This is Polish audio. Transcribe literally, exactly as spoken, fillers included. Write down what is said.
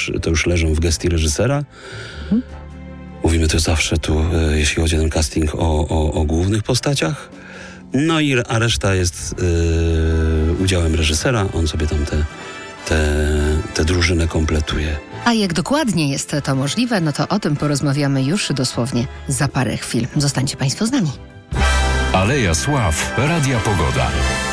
już, to już leżą w gestii reżysera. Hmm. Mówimy to zawsze tu, jeśli chodzi o ten casting, o, o, o głównych postaciach. No i a reszta jest yy, udziałem reżysera. On sobie tam te, te, te drużynę kompletuje. A jak dokładnie jest to możliwe, no to o tym porozmawiamy już dosłownie za parę chwil. Zostańcie Państwo z nami. Aleja Sław, Radia Pogoda.